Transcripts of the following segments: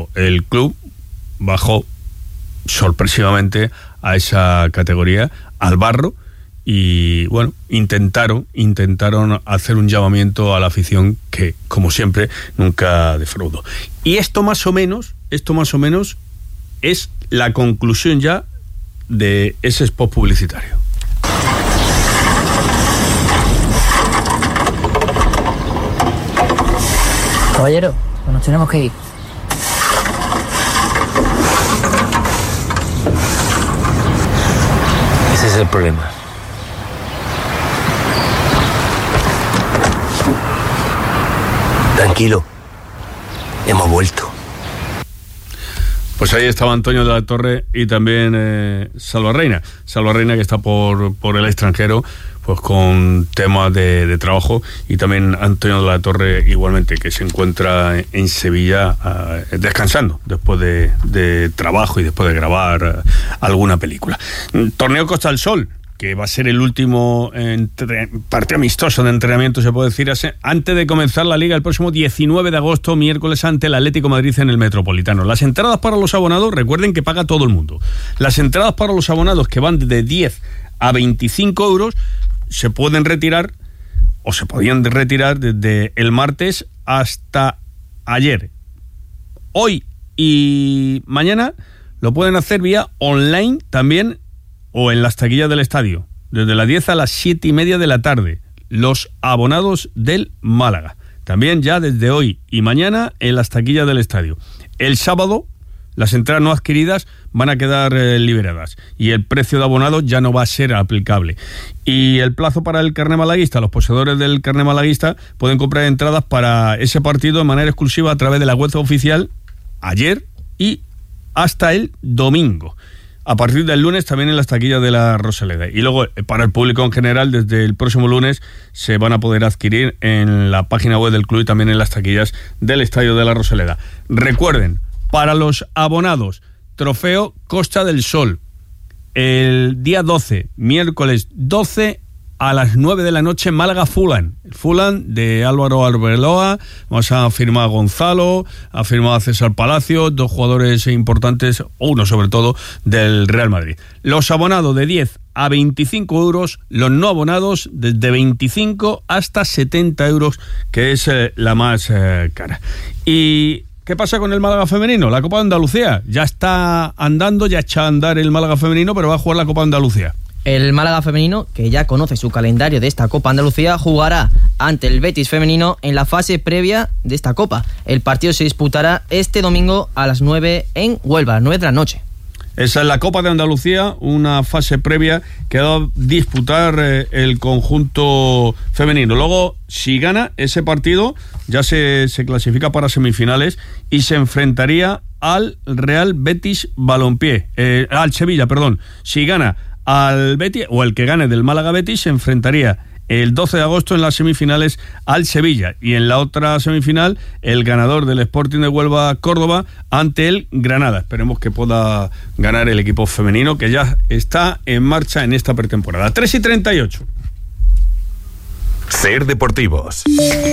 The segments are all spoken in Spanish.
pero el club bajó sorpresivamente a esa categoría, al barro, y bueno, intentaron hacer un llamamiento a la afición que, como siempre, nunca defraudó. Y esto más o menos es la conclusión ya de ese spot publicitario. Caballero, pues nos tenemos que ir. Ese es el problema. Tranquilo, hemos vuelto. Pues ahí estaba Antonio de la Torre y también Salva Reina, que está por el extranjero, pues con temas de trabajo, y también Antonio de la Torre igualmente, que se encuentra en Sevilla descansando después de trabajo y después de grabar alguna película. Torneo Costa del Sol, que va a ser el último partido amistoso de entrenamiento, se puede decir, antes de comenzar la Liga el próximo 19 de agosto, miércoles, ante el Atlético de Madrid en el Metropolitano. Las entradas para los abonados, recuerden que paga todo el mundo. Las entradas para los abonados, que van de 10 a 25 euros, se pueden retirar, o se podían retirar desde el martes hasta ayer. Hoy y mañana lo pueden hacer vía online también, o en las taquillas del estadio, desde las 10 a las 7:30 de la tarde, los abonados del Málaga. También ya desde hoy y mañana en las taquillas del estadio. El sábado, las entradas no adquiridas van a quedar liberadas y el precio de abonado ya no va a ser aplicable. Y el plazo para el carné malaguista, los poseedores del carné malaguista pueden comprar entradas para ese partido de manera exclusiva a través de la web oficial ayer y hasta el domingo. A partir del lunes también en las taquillas de la Rosaleda. Y luego, para el público en general, desde el próximo lunes se van a poder adquirir en la página web del club y también en las taquillas del Estadio de la Rosaleda. Recuerden, para los abonados, Trofeo Costa del Sol, el día 12, miércoles 12, a las 9 de la noche, Málaga-Fulham. El Fulham de Álvaro Arbeloa. Vamos a firmar a Gonzalo, ha firmado a César Palacio, dos jugadores importantes, uno sobre todo, del Real Madrid. Los abonados de 10 a 25 euros, los no abonados desde 25 hasta 70 euros, que es la más cara. Y ¿qué pasa con el Málaga femenino? La Copa de Andalucía ya está andando, ya echa a andar el Málaga femenino, pero va a jugar la Copa de Andalucía. El Málaga femenino, que ya conoce su calendario de esta Copa Andalucía, jugará ante el Betis femenino en la fase previa de esta Copa. El partido se disputará este domingo a las 9 en Huelva, 9 de la noche. Esa es la Copa de Andalucía, una fase previa que va a disputar el conjunto femenino. Luego, si gana ese partido, ya se clasifica para semifinales y se enfrentaría al Real Betis Balompié, al Sevilla, perdón. Si gana al Betis, o el que gane del Málaga Betis, se enfrentaría el 12 de agosto en las semifinales al Sevilla, y en la otra semifinal el ganador del Sporting de Huelva Córdoba ante el Granada. Esperemos que pueda ganar el equipo femenino, que ya está en marcha en esta pretemporada. 3:38. Ser Deportivos.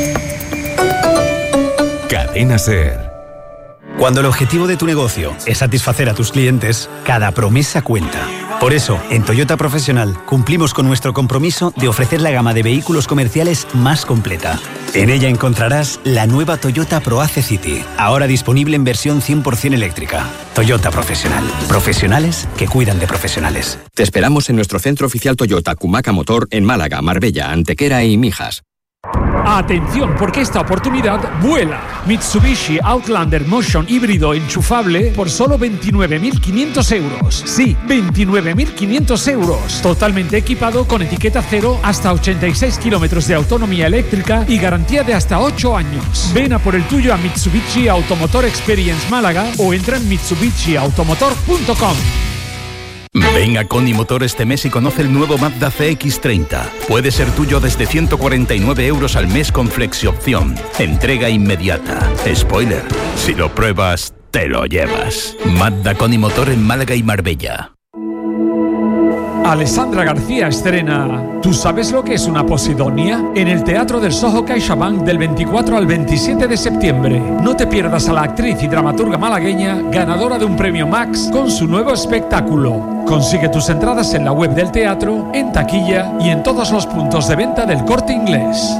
Cadena Ser. Cuando el objetivo de tu negocio es satisfacer a tus clientes, cada promesa cuenta. Por eso, en Toyota Profesional cumplimos con nuestro compromiso de ofrecer la gama de vehículos comerciales más completa. En ella encontrarás la nueva Toyota ProAce City, ahora disponible en versión 100% eléctrica. Toyota Profesional. Profesionales que cuidan de profesionales. Te esperamos en nuestro centro oficial Toyota Cumaca Motor en Málaga, Marbella, Antequera y Mijas. Atención, porque esta oportunidad vuela. Mitsubishi Outlander Motion híbrido enchufable por solo 29.500 euros. Sí, 29.500 euros. Totalmente equipado con etiqueta cero, hasta 86 kilómetros de autonomía eléctrica y garantía de hasta 8 años. Ven a por el tuyo a Mitsubishi Automotor Experience Málaga o entra en mitsubishiautomotor.com. Ven a Coni Motor este mes y conoce el nuevo Mazda CX-30. Puede ser tuyo desde 149 euros al mes con flexiopción. Entrega inmediata. Spoiler, si lo pruebas, te lo llevas. Mazda Coni Motor en Málaga y Marbella. Alessandra García estrena ¿Tú sabes lo que es una posidonia? En el Teatro del Soho CaixaBank del 24 al 27 de septiembre. No te pierdas a la actriz y dramaturga malagueña ganadora de un premio Max con su nuevo espectáculo. Consigue tus entradas en la web del teatro, en taquilla y en todos los puntos de venta del Corte Inglés.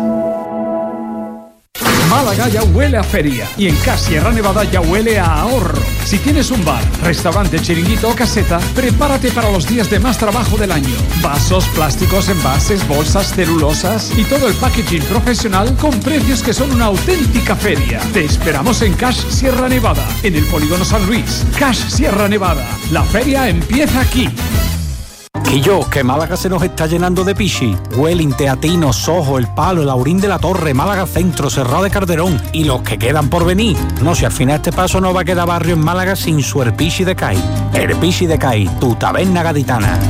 Málaga ya huele a feria y en Cash Sierra Nevada ya huele a ahorro. Si tienes un bar, restaurante, chiringuito o caseta, prepárate para los días de más trabajo del año. Vasos, plásticos, envases, bolsas, celulosas y todo el packaging profesional con precios que son una auténtica feria. Te esperamos en Cash Sierra Nevada, en el Polígono San Luis. Cash Sierra Nevada. La feria empieza aquí. Quillo, que Málaga se nos está llenando de pichi. Welling, Teatino, Soho, El Palo, El Aurín de la Torre, Málaga Centro, Serrao de Calderón y los que quedan por venir. No, si al final este paso no va a quedar barrio en Málaga sin su Herpichi de Cai. Herpichi de Cai, tu taberna gaditana.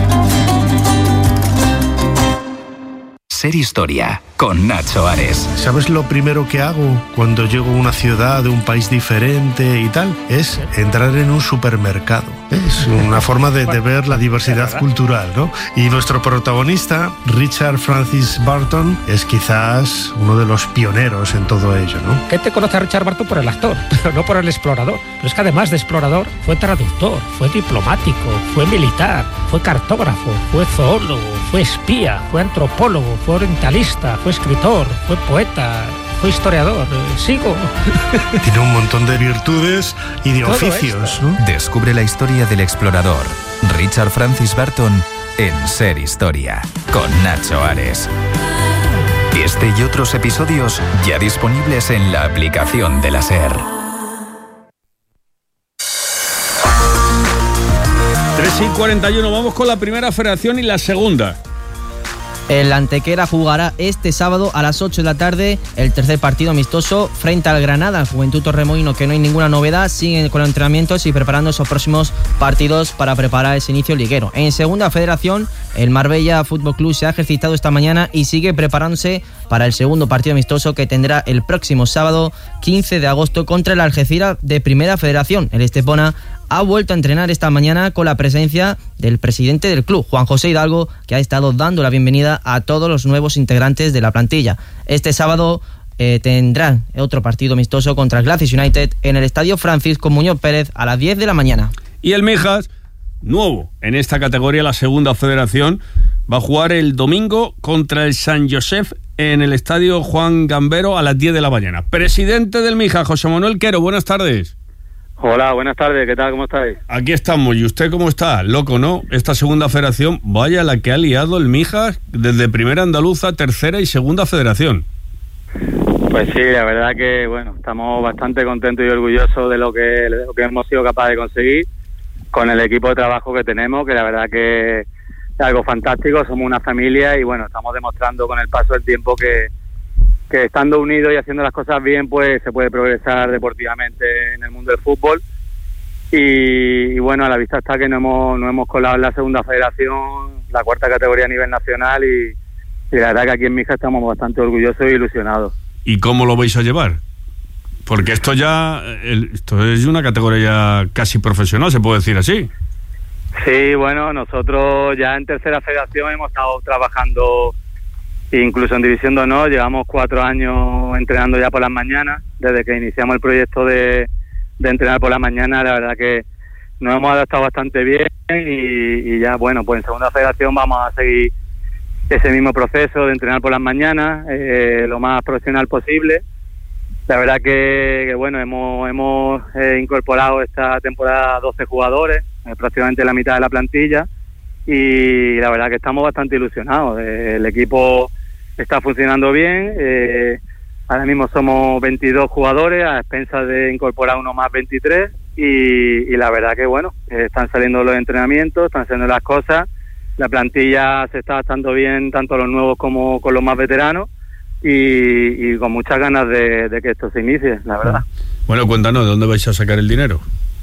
Ser Historia, con Nacho Ares. ¿Sabes lo primero que hago cuando llego a una ciudad de un país diferente y tal? Es entrar en un supermercado. Es una forma de ver la diversidad cultural, ¿no? Y nuestro protagonista, Richard Francis Burton, es quizás uno de los pioneros en todo ello, ¿no? Gente conoce a Richard Burton por el actor, pero no por el explorador. Pero es que además de explorador, fue traductor, fue diplomático, fue militar, fue cartógrafo, fue zoólogo, fue espía, fue antropólogo, fue orientalista, fue escritor, fue poeta, fue historiador. Sigo. Tiene un montón de virtudes y de oficios, ¿no? Descubre la historia del explorador Richard Francis Burton en Ser Historia, con Nacho Ares. Este y otros episodios ya disponibles en la aplicación de la SER. 3:41, vamos con la primera federación y la segunda. El Antequera jugará este sábado a las 8 de la tarde el tercer partido amistoso frente al Granada. El Juventud Torremolino, que no hay ninguna novedad, siguen con los entrenamientos y preparando esos próximos partidos para preparar ese inicio liguero. En segunda federación, el Marbella Fútbol Club se ha ejercitado esta mañana y sigue preparándose para el segundo partido amistoso que tendrá el próximo sábado 15 de agosto contra el Algeciras de Primera Federación. El Estepona ha vuelto a entrenar esta mañana con la presencia del presidente del club, Juan José Hidalgo, que ha estado dando la bienvenida a todos los nuevos integrantes de la plantilla. Este sábado tendrán otro partido amistoso contra el Gladys United en el Estadio Francisco Muñoz Pérez a las 10 de la mañana. Y el Mijas, nuevo en esta categoría, la segunda federación, va a jugar el domingo contra el San Josef en el Estadio Juan Gambero a las 10 de la mañana. Presidente del Mijas, José Manuel Quero, buenas tardes. Hola, buenas tardes, ¿qué tal? ¿Cómo estáis? Aquí estamos, ¿y usted cómo está? Loco, ¿no? Esta segunda federación, vaya la que ha liado el Mijas desde primera andaluza, tercera y segunda federación. Pues sí, la verdad que, bueno, estamos bastante contentos y orgullosos de lo que hemos sido capaces de conseguir con el equipo de trabajo que tenemos, que la verdad que es algo fantástico, somos una familia y, bueno, estamos demostrando con el paso del tiempo que estando unidos y haciendo las cosas bien, pues se puede progresar deportivamente en el mundo del fútbol. Y bueno, a la vista está que no hemos colado en la segunda federación, la cuarta categoría a nivel nacional y la verdad que aquí en Mijas estamos bastante orgullosos e ilusionados. ¿Y cómo lo vais a llevar? Porque esto es una categoría ya casi profesional, se puede decir así. Sí, bueno, nosotros ya en tercera federación hemos estado trabajando. Incluso en División de Honor llevamos 4 años entrenando ya por las mañanas, desde que iniciamos el proyecto de entrenar por las mañanas. La verdad que nos hemos adaptado bastante bien y ya, bueno, pues en segunda federación vamos a seguir ese mismo proceso de entrenar por las mañanas, lo más profesional posible. La verdad que bueno, hemos incorporado esta temporada 12 jugadores, prácticamente la mitad de la plantilla, y la verdad que estamos bastante ilusionados. El equipo está funcionando bien, ahora mismo somos 22 jugadores a expensas de incorporar uno más 23 y la verdad que bueno, están saliendo los entrenamientos, están saliendo las cosas, la plantilla se está adaptando bien tanto los nuevos como con los más veteranos y con muchas ganas de que esto se inicie, la verdad. Bueno, cuéntanos, ¿de dónde vais a sacar el dinero?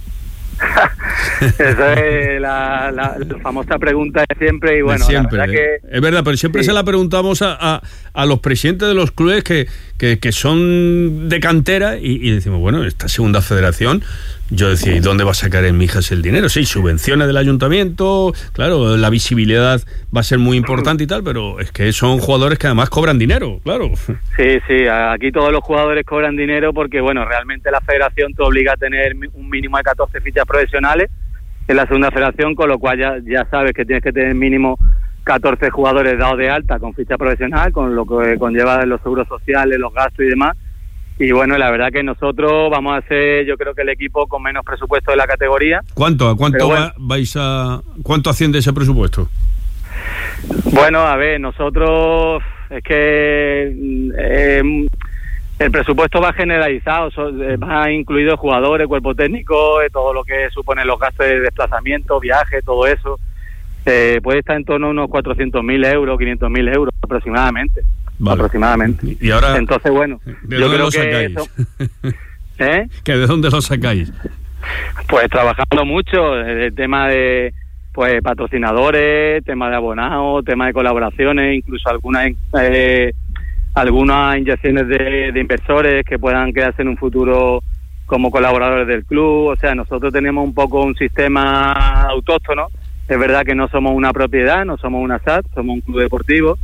Esa es la famosa pregunta de siempre y bueno, siempre, la verdad que es verdad, pero siempre sí. Se la preguntamos a los presidentes de los clubes que son de cantera y decimos, bueno, esta segunda federación yo decía, ¿y dónde va a sacar en Mijas el dinero? Sí, subvenciones del ayuntamiento, claro, la visibilidad va a ser muy importante y tal, pero es que son jugadores que además cobran dinero, claro. Sí, aquí todos los jugadores cobran dinero porque, bueno, realmente la federación te obliga a tener un mínimo de 14 fichas profesionales en la segunda federación, con lo cual ya sabes que tienes que tener mínimo 14 jugadores dados de alta con ficha profesional, con lo que conlleva los seguros sociales, los gastos y demás. Y bueno, la verdad que nosotros vamos a ser, yo creo que el equipo con menos presupuesto de la categoría. ¿Cuánto asciende ese presupuesto? Bueno, a ver, nosotros es que el presupuesto va generalizado, va incluido jugadores, cuerpo técnico, todo lo que supone los gastos de desplazamiento, viaje, todo eso. Puede estar en torno a unos 400.000 euros, 500.000 euros aproximadamente. Vale. Aproximadamente. Y ahora, entonces, bueno, ¿de dónde lo sacáis? ¿Que de dónde lo sacáis? Pues trabajando mucho, el tema de patrocinadores, tema de abonados, tema de colaboraciones, incluso algunas inyecciones de inversores que puedan quedarse en un futuro como colaboradores del club. O sea, nosotros tenemos un poco un sistema autóctono. Es verdad que no somos una propiedad, no somos una SAT, somos un club deportivo.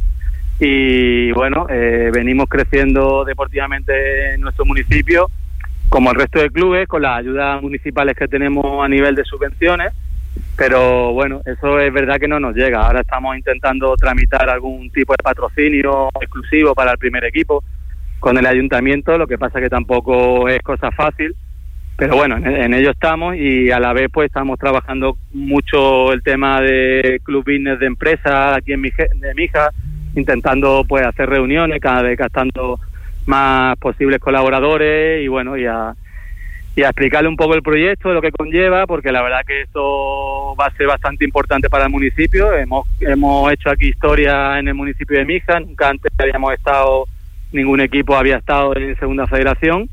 Y bueno, venimos creciendo deportivamente en nuestro municipio, como el resto de clubes, con las ayudas municipales que tenemos a nivel de subvenciones, pero bueno, eso es verdad que no nos llega. Ahora estamos intentando tramitar algún tipo de patrocinio exclusivo para el primer equipo con el ayuntamiento, lo que pasa que tampoco es cosa fácil, pero bueno, en ello estamos, y a la vez pues estamos trabajando mucho el tema de club business de empresas aquí en Mijas, intentando pues hacer reuniones, cada vez captando más posibles colaboradores y bueno, y a explicarle un poco el proyecto, lo que conlleva, porque la verdad que esto va a ser bastante importante para el municipio. Hemos hecho aquí historia en el municipio de Mijas, nunca antes ningún equipo había estado en segunda federación,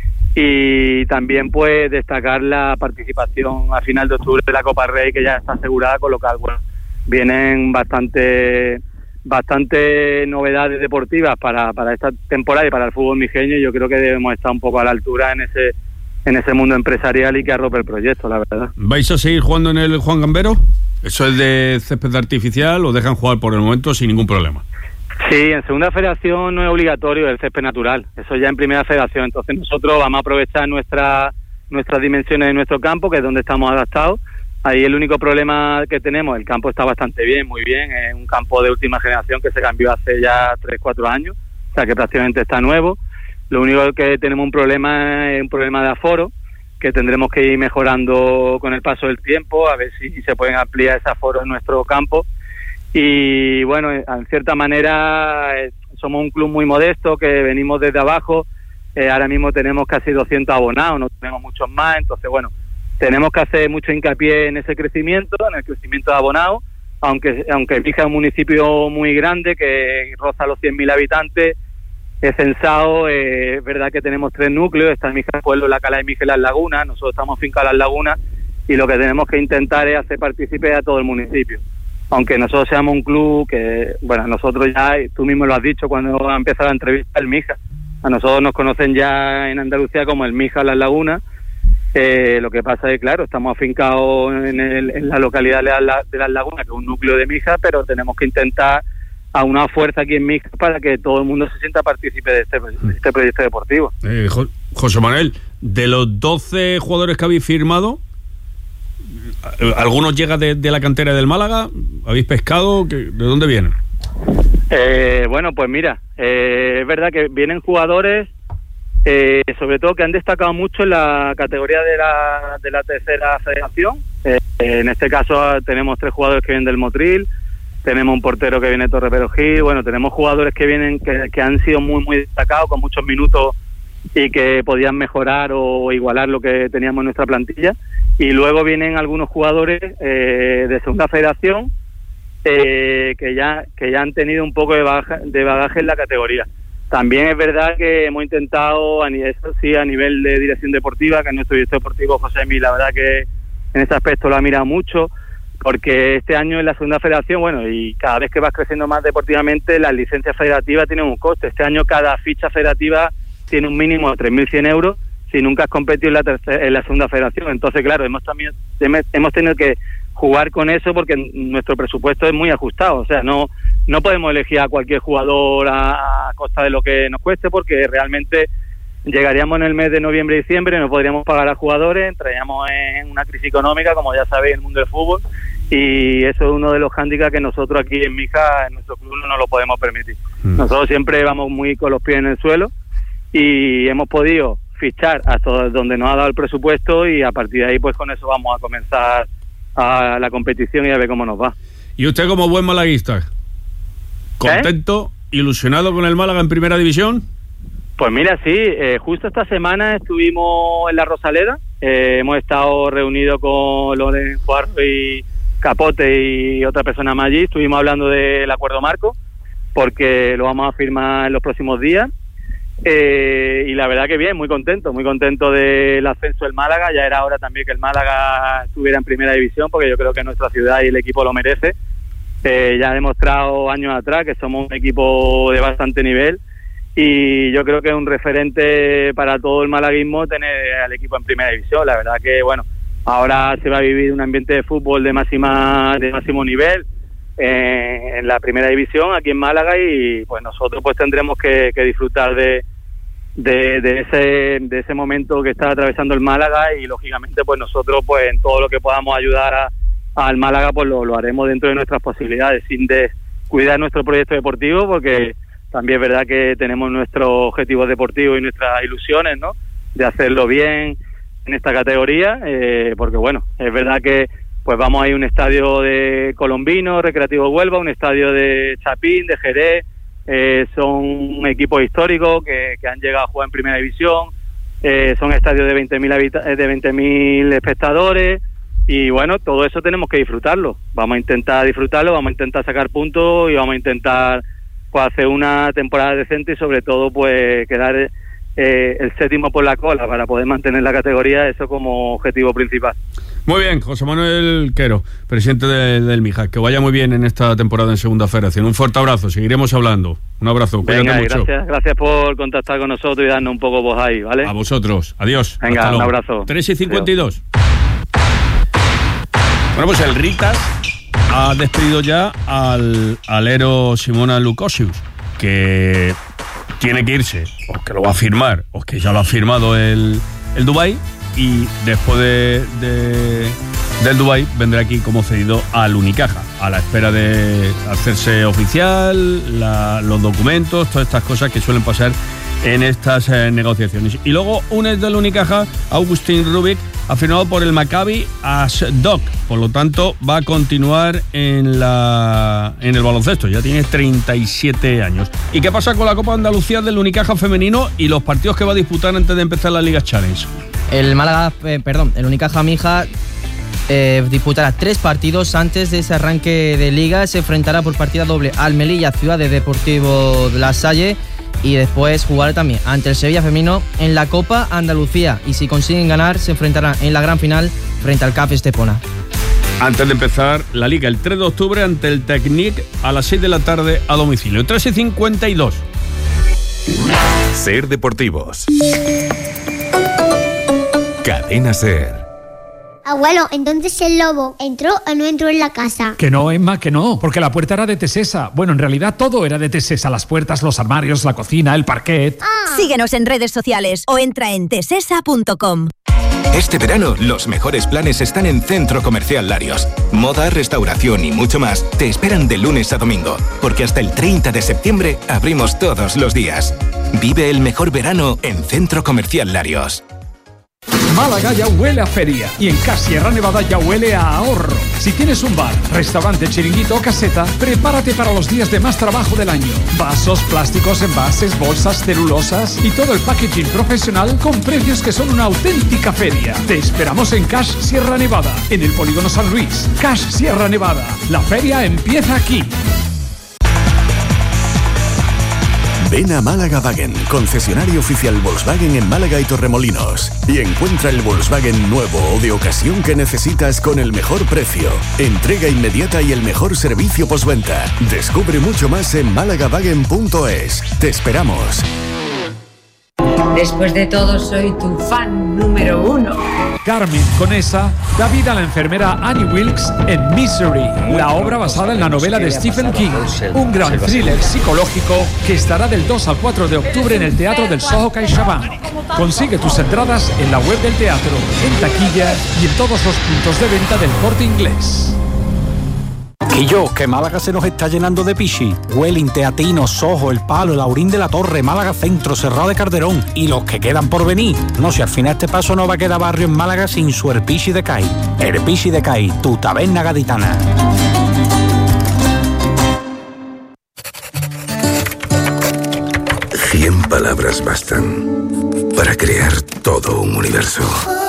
y también pues destacar la participación a final de octubre de la Copa Rey, que ya está asegurada, con lo cual bueno, vienen bastante novedades deportivas para esta temporada y para el fútbol mijeño. Yo creo que debemos estar un poco a la altura en ese mundo empresarial y que arrope el proyecto, la verdad. ¿Vais a seguir jugando en el Juan Gambero? ¿Eso es de césped artificial o dejan jugar por el momento sin ningún problema? Sí, en segunda federación no es obligatorio el césped natural, eso ya en primera federación. Entonces nosotros vamos a aprovechar nuestras dimensiones de nuestro campo, que es donde estamos adaptados. Ahí el único problema que tenemos, el campo está bastante bien, muy bien, es un campo de última generación que se cambió hace ya 3-4 años, o sea que prácticamente está nuevo. Lo único que tenemos un problema es un problema de aforo, que tendremos que ir mejorando con el paso del tiempo, a ver si se pueden ampliar ese aforo en nuestro campo. Y bueno, en cierta manera somos un club muy modesto, que venimos desde abajo, ahora mismo tenemos casi 200 abonados, no tenemos muchos más, entonces bueno, tenemos que hacer mucho hincapié en ese crecimiento, en el crecimiento de abonados, aunque Mijas es un municipio muy grande que roza los 100.000 habitantes, es censado, es verdad que tenemos 3 núcleos, está en Mijas Pueblo, La Cala de Mijas y Las Lagunas. Nosotros estamos fincados en Las Lagunas y lo que tenemos que intentar es hacer partícipe a todo el municipio. Aunque nosotros seamos un club que, bueno, nosotros ya, tú mismo lo has dicho cuando ha empezado la entrevista, el Mijas. A nosotros nos conocen ya en Andalucía como el Mijas Las Lagunas. Lo que pasa es, claro, estamos afincados en la localidad de Las Lagunas, que es un núcleo de Mijas, pero tenemos que intentar aunar fuerza aquí en Mijas para que todo el mundo se sienta partícipe de este proyecto deportivo. José Manuel, de los 12 jugadores que habéis firmado, ¿algunos llegan de la cantera del Málaga? ¿Habéis pescado? ¿De dónde vienen? Bueno, pues mira, es verdad que vienen jugadores sobre todo que han destacado mucho en la categoría de la tercera federación. En este caso tenemos 3 jugadores que vienen del Motril, tenemos un portero que viene de Torreperogil, bueno, tenemos jugadores que vienen que han sido muy muy destacados, con muchos minutos y que podían mejorar o igualar lo que teníamos en nuestra plantilla. Y luego vienen algunos jugadores de segunda federación que ya han tenido un poco de bagaje en la categoría. También es verdad que hemos intentado, a nivel de dirección deportiva, que nuestro director deportivo José Mí, la verdad que en ese aspecto lo ha mirado mucho, porque este año en la segunda federación, bueno, y cada vez que vas creciendo más deportivamente, las licencias federativas tienen un coste. Este año cada ficha federativa tiene un mínimo de 3.100 euros, si nunca has competido en la segunda federación. Entonces, claro, hemos tenido que jugar con eso porque nuestro presupuesto es muy ajustado. O sea, no podemos elegir a cualquier jugador a costa de lo que nos cueste, porque realmente llegaríamos en el mes de noviembre y diciembre, no podríamos pagar a jugadores, entraríamos en una crisis económica, como ya sabéis, en el mundo del fútbol, y eso es uno de los hándicaps que nosotros aquí en Mija, en nuestro club, no lo podemos permitir. Nosotros siempre vamos muy con los pies en el suelo y hemos podido fichar hasta donde nos ha dado el presupuesto, y a partir de ahí pues con eso vamos a comenzar a la competición y a ver cómo nos va. ¿Y usted como buen malaguista, contento, ilusionado con el Málaga en primera división? Pues mira, sí, justo esta semana estuvimos en la Rosaleda, hemos estado reunidos con Loren Juarzo y Capote y otra persona más allí, estuvimos hablando del acuerdo marco, porque lo vamos a firmar en los próximos días, y la verdad que bien, muy contento del ascenso del Málaga. Ya era hora también que el Málaga estuviera en primera división, porque yo creo que nuestra ciudad y el equipo lo merece. Ya ha demostrado años atrás que somos un equipo de bastante nivel, y yo creo que es un referente para todo el malaguismo tener al equipo en primera división. La verdad que, bueno, ahora se va a vivir un ambiente de fútbol de máximo nivel en la primera división aquí en Málaga, y pues nosotros pues tendremos que disfrutar de ese momento que está atravesando el Málaga, y lógicamente pues nosotros pues en todo lo que podamos ayudar al Málaga pues lo haremos dentro de nuestras posibilidades, sin descuidar nuestro proyecto deportivo, porque también es verdad que tenemos nuestros objetivos deportivos y nuestras ilusiones, ¿no?, de hacerlo bien en esta categoría, porque bueno, es verdad que pues vamos a ir a un estadio de Colombino, Recreativo Huelva, un estadio de Chapín, de Jerez, son equipos históricos que han llegado a jugar en primera división, son estadios de 20.000 espectadores, y bueno, todo eso tenemos que disfrutarlo. Vamos a intentar disfrutarlo, vamos a intentar sacar puntos y vamos a intentar pues hacer una temporada decente, y sobre todo pues quedar el séptimo por la cola para poder mantener la categoría, eso como objetivo principal. Muy bien, José Manuel Quero, presidente del Mija, que vaya muy bien en esta temporada en Segunda Federación. Un fuerte abrazo, seguiremos hablando. Un abrazo, cuídate mucho. Gracias por contactar con nosotros y darnos un poco voz ahí, ¿vale? A vosotros, adiós. Venga, un abrazo. 3:52. Bueno, pues el Ritas ha despedido ya al alero Simona Lukosius, que tiene que irse, o que lo va a firmar, o que ya lo ha firmado el Dubái, y después del Dubái vendrá aquí como cedido al Unicaja, a la espera de hacerse oficial, los documentos, todas estas cosas que suelen pasar en estas negociaciones. Y luego un ex del Unicaja, Augustin Rubik, ha firmado por el Maccabi Ashdod, por lo tanto va a continuar en el baloncesto, ya tiene 37 años. ¿Y qué pasa con la Copa Andalucía del Unicaja femenino y los partidos que va a disputar antes de empezar la Liga Challenge? El Unicaja Mija disputará 3 partidos antes de ese arranque de Liga. Se enfrentará por partida doble al Melilla Ciudad de Deportivo de La Salle, y después jugará también ante el Sevilla femenino en la Copa Andalucía, y si consiguen ganar se enfrentarán en la gran final frente al CAF Estepona. Antes de empezar la Liga, el 3 de octubre ante el Technic a las 6 de la tarde a domicilio. 3:52. Ser Deportivos. Cadena Ser. Abuelo, entonces el lobo ¿entró o no entró en la casa? Que no, Emma, que no, porque la puerta era de Tesesa. Bueno, en realidad todo era de Tesesa: las puertas, los armarios, la cocina, el parquet. Síguenos en redes sociales o entra en tesesa.com. Este verano, los mejores planes están en Centro Comercial Larios. Moda, restauración y mucho más te esperan de lunes a domingo, porque hasta el 30 de septiembre abrimos todos los días. Vive el mejor verano en Centro Comercial Larios. Málaga ya huele a feria, y en CAS Sierra Nevada ya huele a ahorro. Si tienes un bar, restaurante, chiringuito o caseta, prepárate para los días de más trabajo del año. Vasos, plásticos, envases, bolsas, celulosas y todo el packaging profesional con precios que son una auténtica feria. Te esperamos en CAS Sierra Nevada, en el Polígono San Luis. CAS Sierra Nevada, la feria empieza aquí. Ven a Málaga Wagen, concesionario oficial Volkswagen en Málaga y Torremolinos, y encuentra el Volkswagen nuevo o de ocasión que necesitas con el mejor precio, entrega inmediata y el mejor servicio postventa. Descubre mucho más en malagawagen.es. Te esperamos. Después de todo, soy tu fan número 1. Carmen Conesa da vida a la enfermera Annie Wilkes en Misery, la obra basada en la novela de Stephen King. Un gran thriller psicológico que estará del 2 al 4 de octubre en el Teatro del Soho CaixaBank. Consigue tus entradas en la web del teatro, en taquilla y en todos los puntos de venta del Corte Inglés. Que Málaga se nos está llenando de pichi. Welling, Teatino, Soho, El Palo, el Aurín de la Torre, Málaga Centro, Serrao de Calderón y los que quedan por venir. No, si al final este paso no va a quedar barrio en Málaga sin su Herpichi de Cai. Herpichi de Cai, tu taberna gaditana. Cien palabras bastan para crear todo un universo.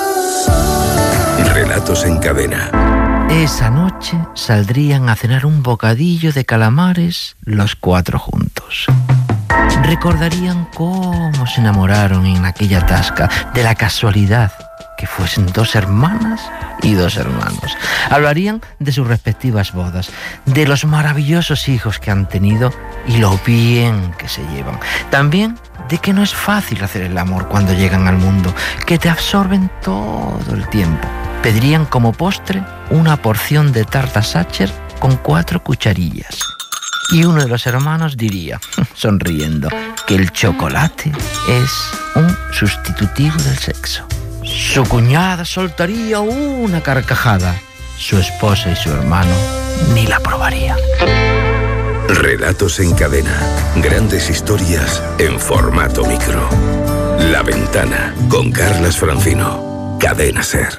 Relatos en cadena. Esa noche saldrían a cenar un bocadillo de calamares los 4 juntos. Recordarían cómo se enamoraron en aquella tasca, de la casualidad que fuesen 2 hermanas y 2 hermanos. Hablarían de sus respectivas bodas, de los maravillosos hijos que han tenido y lo bien que se llevan. También de que no es fácil hacer el amor cuando llegan al mundo, que te absorben todo el tiempo. Pedirían como postre una porción de tarta Sacher con 4 cucharillas. Y uno de los hermanos diría, sonriendo, que el chocolate es un sustitutivo del sexo. Su cuñada soltaría una carcajada. Su esposa y su hermano ni la probarían. Relatos en cadena. Grandes historias en formato micro. La Ventana, con Carlas Francino. Cadena SER.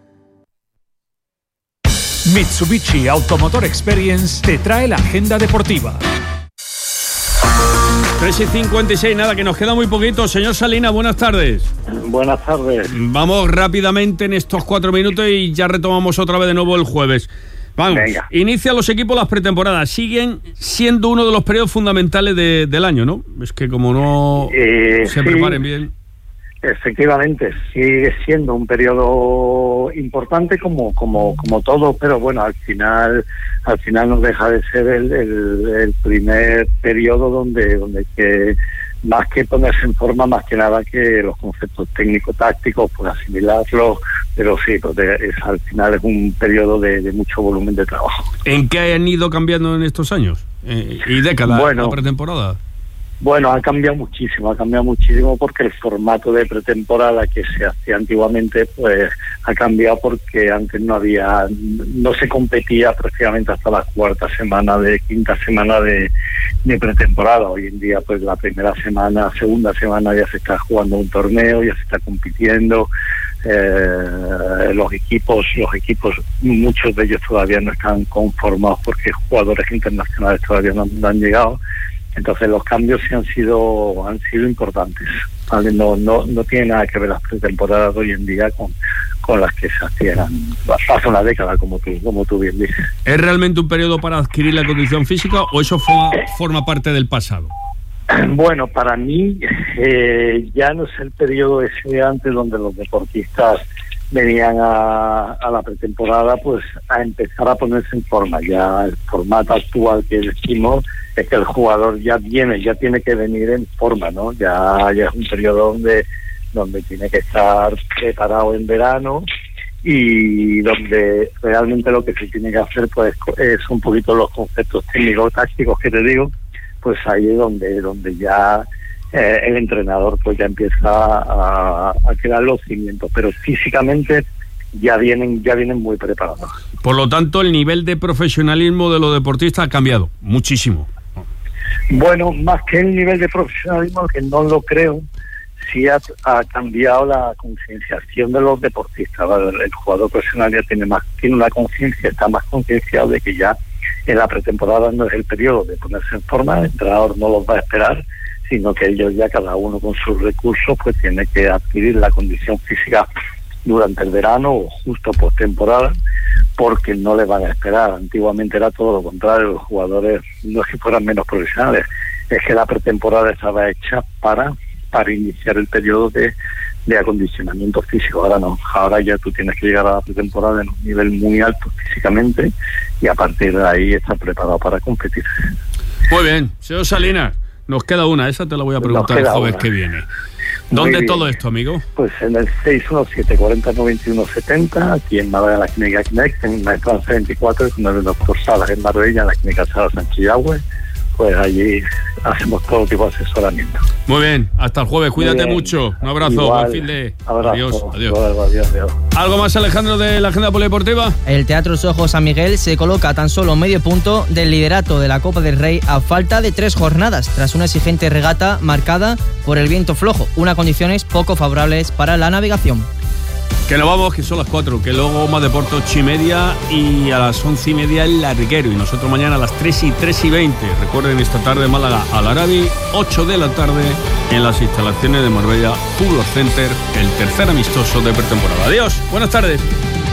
Mitsubishi Automotor Experience te trae la agenda deportiva. 3:56, nada, que nos queda muy poquito. Señor Salinas, buenas tardes. Buenas tardes. Vamos rápidamente en estos 4 minutos y ya retomamos otra vez de nuevo el jueves. Vamos, venga. Inician los equipos las pretemporadas. Siguen siendo uno de los periodos fundamentales del año, ¿no? Es que como no se preparen bien... Efectivamente, sigue siendo un periodo importante como todo, pero bueno, al final no deja de ser el primer periodo donde que más que ponerse en forma, más que nada que los conceptos técnico-tácticos, pues asimilarlos, pero sí, pues al final es un periodo de mucho volumen de trabajo. ¿En qué han ido cambiando en estos años y décadas la pretemporada? Bueno, ha cambiado muchísimo porque el formato de pretemporada que se hacía antiguamente pues ha cambiado, porque antes no se competía prácticamente hasta la quinta semana de pretemporada. Hoy en día pues la segunda semana ya se está jugando un torneo, ya se está compitiendo. Los equipos, muchos de ellos todavía no están conformados porque jugadores internacionales todavía no han llegado. Entonces los cambios sí han sido importantes, ¿vale? No tiene nada que ver las pretemporadas de hoy en día con las que se hacían hace una década, como tú bien dices. ¿Es realmente un periodo para adquirir la condición física o eso forma parte del pasado? Bueno, para mí ya no es el periodo ese antes donde los deportistas venían a la pretemporada pues a empezar a ponerse en forma. Ya el formato actual que decimos es que el jugador ya tiene que venir en forma, ¿no? Ya es un periodo donde tiene que estar preparado en verano y donde realmente lo que se tiene que hacer pues es un poquito los conceptos técnicos tácticos que te digo, pues ahí es donde ya el entrenador pues ya empieza a crear los cimientos, pero físicamente ya vienen muy preparados. Por lo tanto, el nivel de profesionalismo de los deportistas ha cambiado muchísimo. Bueno, más que el nivel de profesionalismo, que no lo creo, sí ha cambiado la concienciación de los deportistas. El jugador profesional ya tiene una conciencia, está más concienciado de que ya en la pretemporada no es el periodo de ponerse en forma, el entrenador no los va a esperar, sino que ellos ya cada uno con sus recursos pues tiene que adquirir la condición física durante el verano o justo postemporada, porque no les van a esperar. Antiguamente era todo lo contrario, los jugadores no es que fueran menos profesionales, es que la pretemporada estaba hecha para iniciar el periodo de acondicionamiento físico. Ahora no, ahora ya tú tienes que llegar a la pretemporada en un nivel muy alto físicamente y a partir de ahí estar preparado para competir. Muy bien, señor Salinas, nos queda una, esa te la voy a preguntar el jueves que viene. ¿Dónde es todo esto, amigo? Pues en el 617-40-91-70, aquí en Málaga, en la clínica Connect, en la Esperanza 24, con el doctor Salas en Marbella, en la clínica Salas Sanchillahue. Pues allí hacemos todo tipo de asesoramiento. Muy bien, hasta el jueves, cuídate mucho. Un abrazo, Igual, buen fin de... Abrazo. Adiós. ¿Algo más, Alejandro, de la agenda polideportiva? El Teatro Sojo San Miguel se coloca a tan solo medio punto del liderato de la Copa del Rey a falta de 3 jornadas, tras una exigente regata marcada por el viento flojo, unas condiciones poco favorables para la navegación. Que nos vamos, que son las 4, que luego más deporte 8:30 y a las 11:30 el larguero. Y nosotros mañana a las 3:20. Recuerden, esta tarde Málaga al Arabi, 8 de la tarde en las instalaciones de Marbella Fútbol Center, el tercer amistoso de pretemporada. Adiós, buenas tardes.